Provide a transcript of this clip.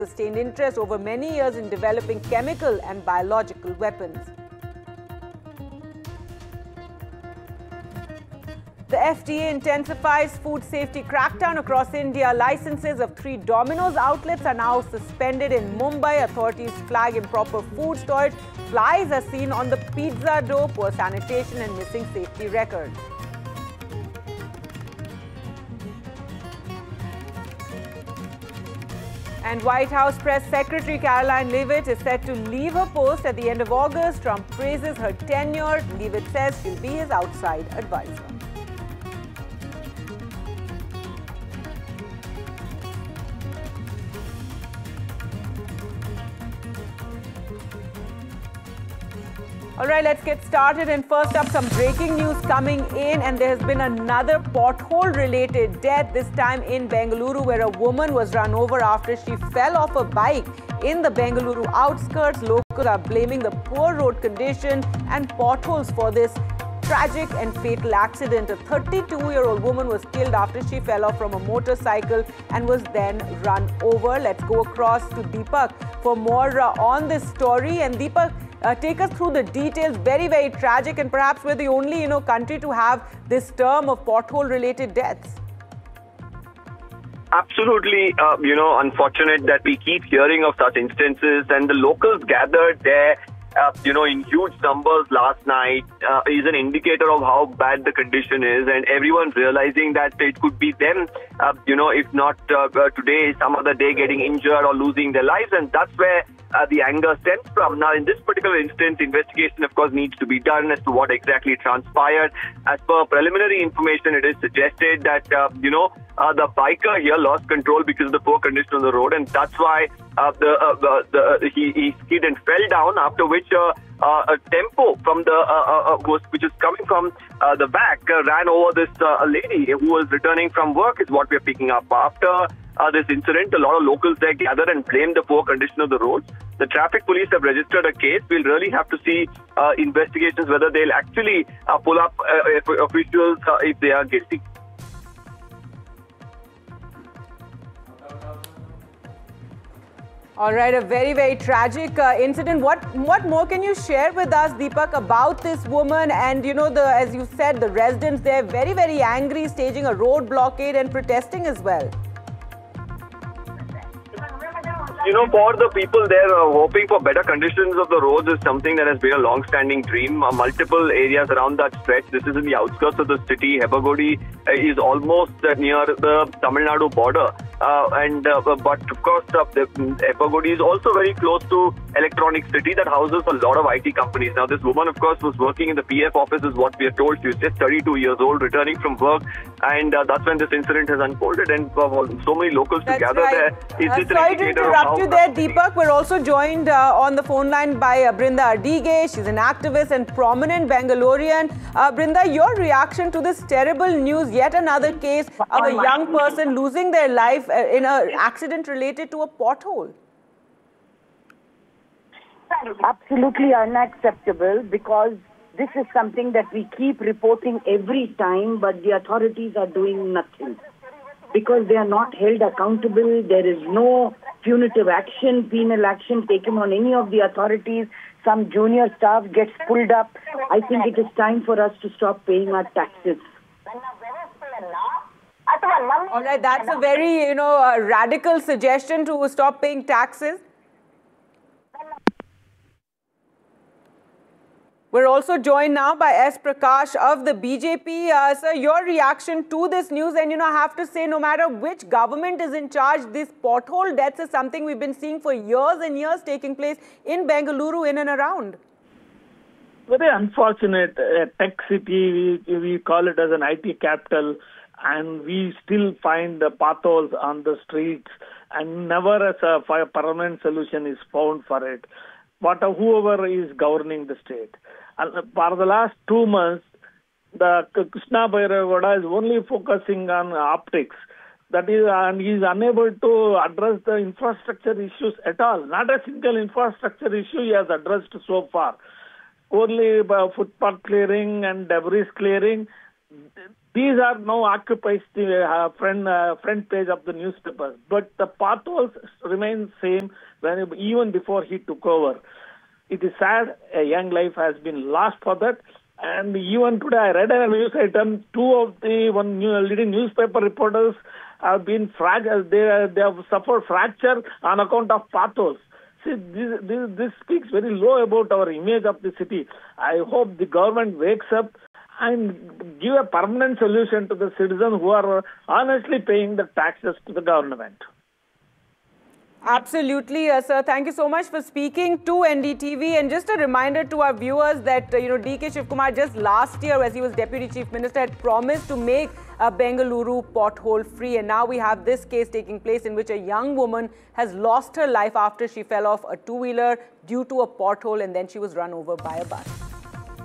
sustained interest over many years in developing chemical and biological weapons. The FDA intensifies food safety crackdown across India. Licenses of 3 Domino's outlets are now suspended in Mumbai. Authorities flag improper food storage. Flies are seen on the pizza dough, poor sanitation and missing safety records. And White House Press Secretary Caroline Leavitt is set to leave her post at the end of August. Trump praises her tenure. Leavitt says she'll be his outside advisor. All right, let's get started. And first up, some breaking news coming in. And there has been another pothole-related death, this time in Bengaluru, where a woman was run over after she fell off a bike in the Bengaluru outskirts. Locals are blaming the poor road condition and potholes for this tragic and fatal accident. A 32-year-old woman was killed after she fell off from a motorcycle and was then run over. Let's go across to Deepak for more on this story. And Deepak, take us through the details. Very, very tragic, and perhaps we're the only, country to have this term of pothole-related deaths. Absolutely, unfortunate that we keep hearing of such instances, and the locals gathered there, in huge numbers last night is an indicator of how bad the condition is, and everyone realizing that it could be them, if not today, some other day getting injured or losing their lives, and that's where the anger stems from. Now, in this particular instance, investigation, of course, needs to be done as to what exactly transpired. As per preliminary information, it is suggested that, the biker here lost control because of the poor condition of the road, and that's why he skid and fell down, after which a tempo from the which is coming from the back ran over this lady who was returning from work, is what we are picking up. After this incident, a lot of locals there gathered and blamed the poor condition of the roads. The traffic police have registered a case. We'll really have to see investigations whether they'll actually pull up officials if they are guilty. All right, a very, very tragic incident. What more can you share with us, Deepak, about this woman? And, as you said, the residents there very, very angry, staging a road blockade and protesting as well. For the people there, hoping for better conditions of the roads is something that has been a long-standing dream. Multiple areas around that stretch. This is in the outskirts of the city. Hebagodi is almost near the Tamil Nadu border. But of course, Hebagodi is also very close to Electronic City that houses a lot of IT companies. Now, this woman, of course, was working in the PF office, is what we are told. She was just 32 years old, returning from work, and that's when this incident has unfolded. And so many locals together there. Sorry to interrupt you there, Deepak. We're also joined on the phone line by Brinda Adige. She's an activist and prominent Bengalurian. Brinda, your reaction to this terrible news? Yet another case of a young person losing their life in an accident related to a pothole. Absolutely unacceptable, because this is something that we keep reporting every time, but the authorities are doing nothing because they are not held accountable. There is no punitive action, penal action taken on any of the authorities. Some junior staff gets pulled up. I think it is time for us to stop paying our taxes. All right, that's a very, radical suggestion to stop paying taxes. We're also joined now by S. Prakash of the BJP. Sir, your reaction to this news, and I have to say, no matter which government is in charge, this pothole deaths is something we've been seeing for years and years taking place in Bengaluru, in and around. Very unfortunate. Tech city, we call it as an IT capital, and we still find the potholes on the streets, and never as a permanent solution is found for it. But whoever is governing the state. For the last 2 months, the Krishna Bairagoda is only focusing on optics. That is, and he is unable to address the infrastructure issues at all. Not a single infrastructure issue he has addressed so far. Only footpath clearing and debris clearing. these are now occupies the front page of the newspapers, but the potholes remain same even before he took over. It is sad a young life has been lost for that. And even today, I read a news item. Two of the leading newspaper reporters have been they have suffered fracture on account of potholes. See, this speaks very low about our image of the city. I hope the government wakes up and give a permanent solution to the citizens who are honestly paying the taxes to the government. Absolutely, sir. Thank you so much for speaking to NDTV. And just a reminder to our viewers that, DK Shivakumar just last year, as he was Deputy Chief Minister, had promised to make Bengaluru pothole free. And now we have this case taking place in which a young woman has lost her life after she fell off a two-wheeler due to a pothole and then she was run over by a bus.